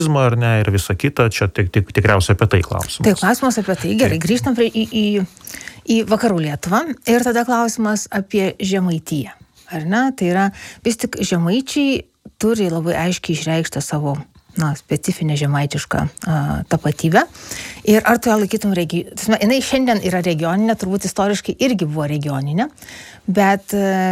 ar ne, ir visa kita, čia tikriausiai apie tai klausimas. Tai klausimas apie tai, gerai, grįžtam į vakarų Lietuvą ir tada klausimas apie Žemaitiją, ar ne? Tai yra, vis tik žemaičiai turi labai aiškiai išreikštą savo specifinę žemaitišką tapatybę. Ir ar tu ją laikytum jinai šiandien yra regioninė, turbūt istoriškai irgi buvo regioninė, bet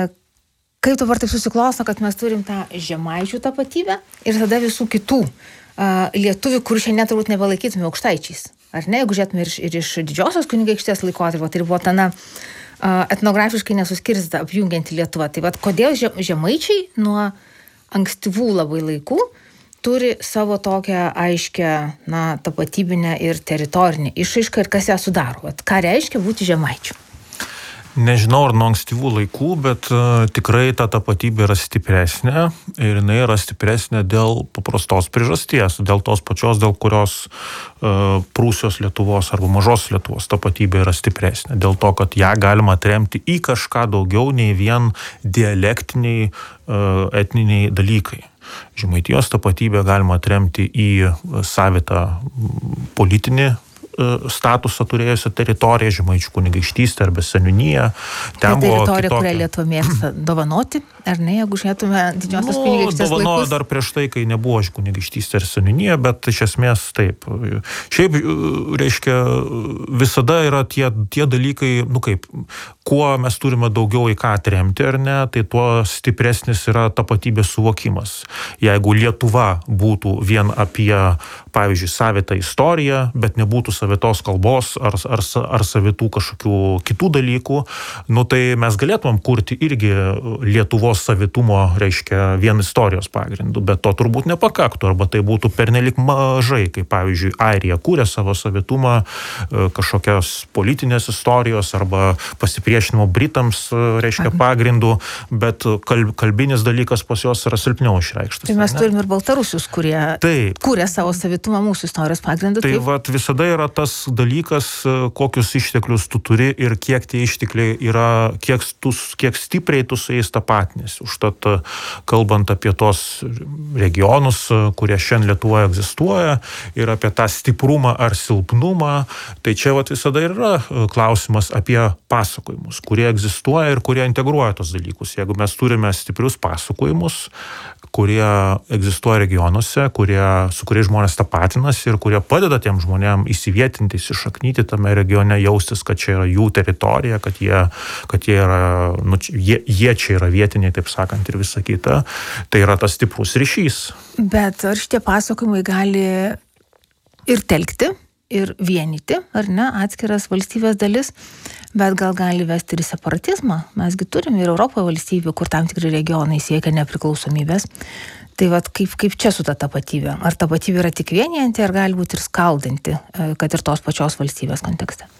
kaip dabar taip susiklosto, kad mes turim tą žemaičių tapatybę ir tada visų kitų lietuvių, kur šiandien turbūt nebelaikytume aukštaičiais. Ar ne, jeigu žiūrėtume ir iš didžiosios kunigaikštės laikotarpio, tai buvo ta etnografiškai nesuskirstyta apjungianti Lietuva. Tai kodėl žemaičiai nuo ankstyvų labai laikų turi savo tokią aiškę tapatybinę ir teritorinę išraišką ir kas ją sudaro? Ką reiškia būti žemaičiu? Nežinau, ar nuo ankstyvų laikų, bet tikrai ta tapatybė yra stipresnė ir jinai yra stipresnė dėl paprastos priežasties, dėl tos pačios, dėl kurios Prūsijos Lietuvos arba Mažos Lietuvos tapatybė yra stipresnė. Dėl to, kad ją galima atremti į kažką daugiau nei vien dialektiniai, etniniai dalykai. Žemaitijos tapatybę galima atremti į savitą politinį statusą turėjusią teritoriją, žemaičių kunigaikštystę arba seniūniją. Tai teritorija, kurią Lietuva mėgsta dovanoti, ar ne, jeigu žiūrėtume didžiosios kunigaikštės laikus? Dovanojo dar prieš tai, kai nebuvo kunigaikštystė ir seniūnija, bet iš esmės taip. Šiaip, reiškia, visada yra tie dalykai, kuo mes turime daugiau į ką atremti, ar ne, tai tuo stipresnis yra tapatybės suvokimas. Jeigu Lietuva būtų vien apie, pavyzdžiui, savitą istoriją, bet nebūtų savitos kalbos ar savitų kažkokių kitų dalykų, tai mes galėtumėm kurti irgi Lietuvos savitumo, reiškia, vien istorijos pagrindų, bet to turbūt nepakaktų, arba tai būtų pernelik mažai, kaip pavyzdžiui, Airija kūrė savo savitumą kažkokios politinės istorijos arba pasipriešinimo Britams, reiškia, pagrindų, bet kalbinis dalykas pas juos yra silpniau išreikštas. Tai mes turime ir baltarusius, kurie kūrė savo savitumą mūsų istorijos pagrindų. Tai visada yra tas dalykas, kokius išteklius tu turi ir kiek tie ištekliai yra, kiek stipriai tu su jais tapatinės. Užtat, kalbant apie tos regionus, kurie šiandien Lietuvoje egzistuoja, ir apie tą stiprumą ar silpnumą, tai čia visada yra klausimas apie pasakojimus, kurie egzistuoja ir kurie integruoja tos dalykus. Jeigu mes turime stiprius pasakojimus, kurie egzistuoja regionuose, su kuriais žmonės tapatinasi ir kurie padeda tiem žmonėm įsivietinti, įsišaknyti tame regione, jaustis, kad čia yra jų teritorija, kad jie čia yra vietiniai, taip sakant, ir visa kita. Tai yra tas stiprus ryšys. Bet ar šitie pasakojimai gali ir telkti, ir vienyti, ar ne, atskiras valstybės dalis, bet gal gali vesti ir separatizmą? Mesgi turime ir Europoje valstybių, kur tam tikri regionai siekia nepriklausomybės. Tai kaip čia su ta tapatybė? Ar tapatybė yra tik vienijanti, ar gali būti ir skaldanti, kad ir tos pačios valstybės kontekste?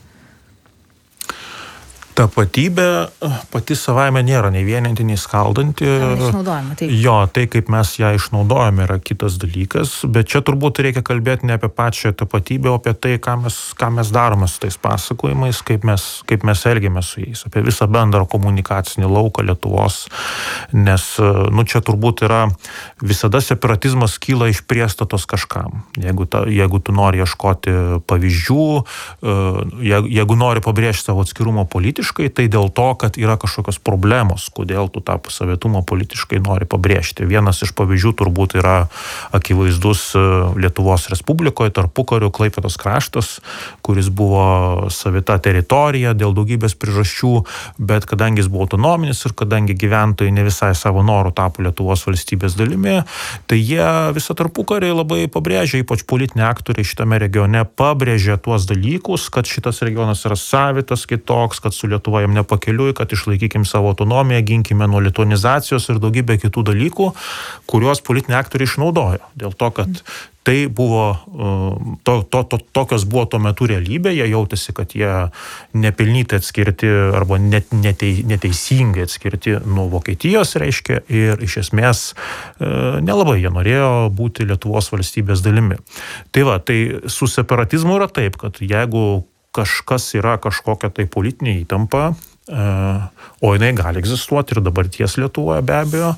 Tapatybė pati savaime nėra nei vieninti, nei skaldanti. Jo, tai kaip mes ją išnaudojame yra kitas dalykas, bet čia turbūt reikia kalbėti ne apie pačią tapatybę, o apie tai, ką mes darome su tais pasakojimais, kaip mes elgiamės su jais, apie visą bendrą komunikacinį lauką Lietuvos, nes čia turbūt yra visada separatizmas kyla iš priestatos kažkam. Jeigu tu nori ieškoti pavyzdžių, jeigu nori pabrėžti savo atskirumą politiškai, tai dėl to, kad yra kažkokios problemos, kodėl tu tą savitumą politiškai nori pabrėžti. Vienas iš pavyzdžių turbūt yra akivaizdus Lietuvos Respublikoje, tarpukariu Klaipėdos kraštas, kuris buvo savita teritorija dėl daugybės priežasčių, bet kadangi jis buvo autonominis ir kadangi gyventojai ne visai savo norų tapo Lietuvos valstybės dalimi, tai jie visą tarpukarį labai pabrėžia, ypač politiniai aktoriai šitame regione pabrėžia tuos dalykus, kad šitas regionas yra savitas, kitoks, kad su Lietuva jam nepakeliui, kad išlaikykim savo autonomiją, ginkime nuo lituanizacijos ir daugybę kitų dalykų, kuriuos politiniai aktoriai išnaudojo. Dėl to, kad tai buvo, tokios buvo tuo metu realybė, jie jautėsi, kad jie nepelnytai atskirti arba neteisingai atskirti nuo Vokietijos, reiškia, ir iš esmės nelabai jie norėjo būti Lietuvos valstybės dalimi. Tai su separatizmu yra taip, kad jeigu kažkas yra kažkokia tai politinė įtampa, o jinai gali egzistuoti ir dabarties Lietuvoje be abejo,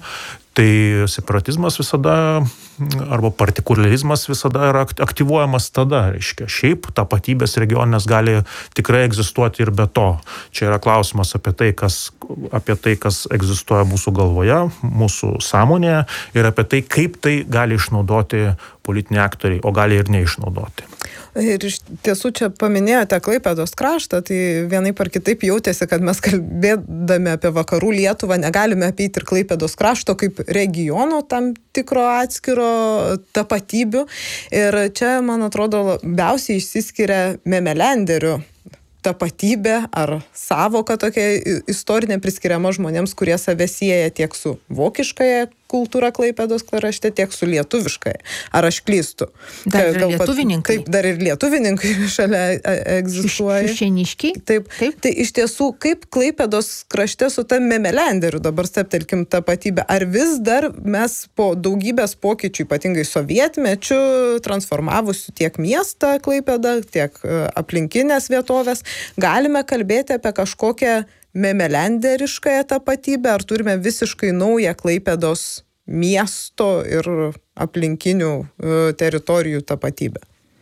Tai separatizmas visada, arba partikularizmas visada yra aktyvuojamas tada, reiškia. Šiaip tapatybės regioninės gali tikrai egzistuoti ir be to. Čia yra klausimas apie tai, kas egzistuoja mūsų galvoje, mūsų sąmonėje ir apie tai, kaip tai gali išnaudoti politiniai aktoriai, o gali ir neišnaudoti. Ir iš tiesų čia paminėjote Klaipėdos kraštą, tai vienaip ar kitaip jautėsi, kad mes kalbėdami apie vakarų Lietuvą negalime apeiti ir Klaipėdos krašto kaip regiono tam tikro atskiro tapatybių. Ir čia, man atrodo, labiausiai išsiskiria memelenderių tapatybė ar sąvoka tokia istorinė priskiriama žmonėms, kurie save sieja tiek su vokiškaja kultūra Klaipėdos krašte, tiek su lietuviškai. Ar aš klystu? Dar ir lietuvininkai. Taip, dar ir lietuvininkai šalia egzistuoja. Šešėniškiai. Taip. Tai iš tiesų, kaip Klaipėdos krašte su ta memelenderiu, dabar steptelkim tapatybę, ar vis dar mes po daugybės pokyčių, ypatingai sovietmečių, transformavusių tiek miestą Klaipėdą, tiek aplinkinės vietovės, galime kalbėti apie kažkokią memelenderiškąją tapatybę, ar turime visiškai naują Klaipėdos miesto ir aplinkinių teritorijų tapatybę?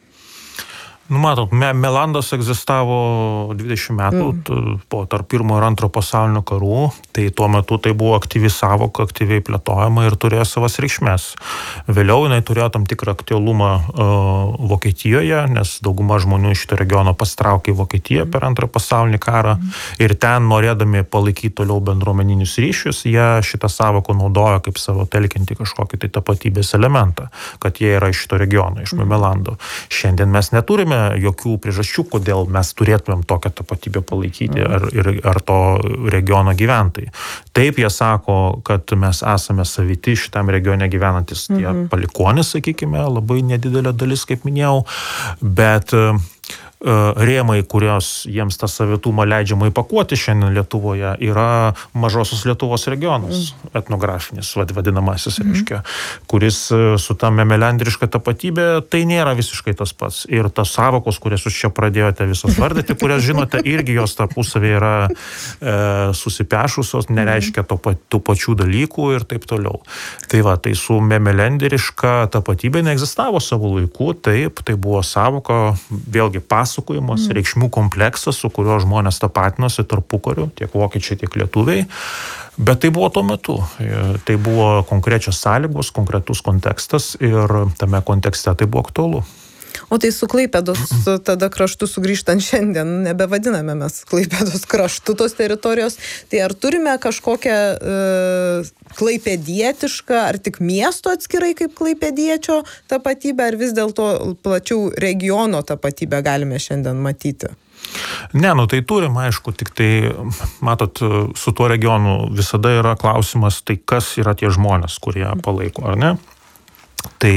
Matot, Melandas egzistavo 20 metų po tarp pirmo ir antro pasaulinio karų, tai tuo metu tai buvo aktyvi sąvoka, aktyviai plėtojama ir turėjo savas reikšmės. Vėliau jinai turėjo tam tikrą aktualumą Vokietijoje, nes dauguma žmonių iš šito regiono pasitraukė į Vokietiją per antrą pasaulinį karą ir ten, norėdami palaikyti toliau bendruomeninius ryšius, jie šitą sąvoką naudojo kaip savo telkiantį kažkokį tai tapatybės elementą, kad jie yra iš šito regiono, iš Melando. Šiandien mes neturime jokių priežasčių, kodėl mes turėtumėm tokią tapatybę palaikyti ar to regiono gyventojai. Taip jie sako, kad mes esame saviti šitam regione gyvenantis tie palikonis, sakykime, labai nedidelė dalis, kaip minėjau, bet rėmai, kurios jiems tą savitumą leidžiama įpakuoti šiandien Lietuvoje, yra mažosios Lietuvos regionas, etnografinis, vadinamasis, reiškia, kuris su ta memelendriška tapatybė, tai nėra visiškai tas pats. Ir tas savokos, kurias jūs čia pradėjote visas vardyti, kurias žinote, irgi jos tarpusavį yra susipešusios, nereiškia tų pačių dalykų ir taip toliau. Tai va, tai su memelendriška tapatybė neegzistavo savo laiku, taip, tai buvo savoka, vėlgi pasakojimas, reikšmių kompleksas, su kuriuo žmonės tapatinosi tarpukariu, tiek vokiečiai, tiek lietuviai, bet tai buvo tuo metu. Tai buvo konkrečios sąlygos, konkretus kontekstas ir tame kontekste tai buvo aktualu. O tai su Klaipėdos tada kraštu sugrįžtant šiandien, nebevadiname mes Klaipėdos kraštu tos teritorijos, tai ar turime kažkokią klaipėdietišką, ar tik miesto atskirai kaip klaipėdiečio tapatybę, ar vis dėlto plačiau regiono tapatybę galime šiandien matyti? Ne, tai turim, aišku, tik tai, matot, su tuo regionu visada yra klausimas, tai kas yra tie žmonės, kurie palaiko, ar ne? Tai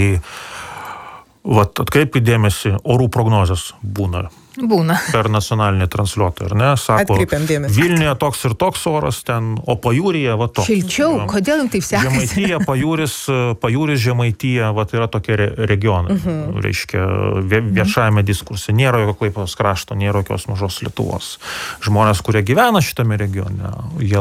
atkreipkite dėmesį, orų prognozės būna per nacionalinį transliuotoją, ar ne? Sako, Vilniuje toks ir toks oras, ten, o pajūryje, toks. Šilčiau, kodėl jums taip sekasi? Žemaitija, pajūris Žemaitija, yra tokie regionai, reiškia, viešajame diskurse. Nėra jokio Klaipėdos krašto, nėra jokios mažos Lietuvos. Žmonės, kurie gyvena šitame regione, jie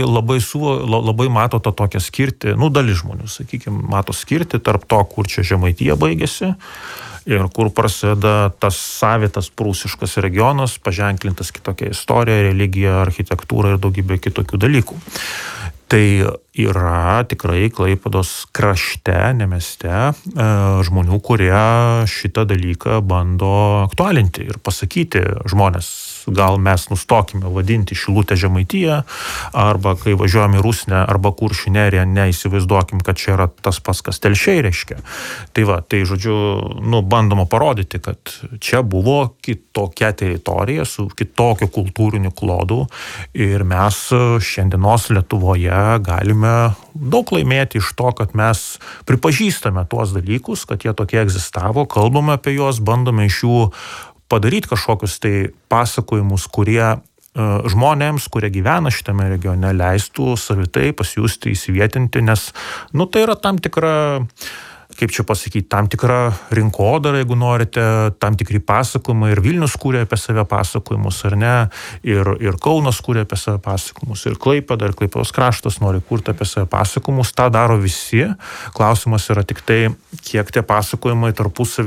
labai mato tą tokią skirtį, dalis žmonių, sakykime, mato skirtį tarp to, kur čia Žemaitija baigėsi, ir kur prasideda tas savitas prūsiškas regionas, paženklintas kitokia istorija, religija, architektūra ir daugybė kitokių dalykų. Tai yra tikrai Klaipėdos krašte, ne mieste, žmonių, kurie šitą dalyką bando aktualinti ir pasakyti žmonės, gal mes nustokime vadinti Šilutę Žemaitiją, arba kai važiuojame į Rusnę arba Kuršių neriją, neįsivaizduokim, kad čia yra tas pats, kas Telšiai reiškia. Tai žodžiu, bandoma parodyti, kad čia buvo kitokia teritorija su kitokiu kultūriniu klodu ir mes šiandienos Lietuvoje galime daug laimėti iš to, kad mes pripažįstame tuos dalykus, kad jie tokie egzistavo, kalbame apie juos, bandome iš jų padaryti kažkokius tai pasakojimus, kurie žmonėms, kurie gyvena šitame regione, leistų savitai pasijusti, įsivietinti, nes tai yra tam tikra kaip čia pasakyti, tam tikra rinkodara, jeigu norite, tam tikri pasakojimai, ir Vilnius kūrė apie save pasakojimus, ar ne, ir Kaunas kūrė apie save pasakojimus, ir Klaipėda, ir Klaipėdos kraštas nori kurti apie save pasakojimus, tą daro visi. Klausimas yra tik tai, kiek tie pasakojimai tarpusavy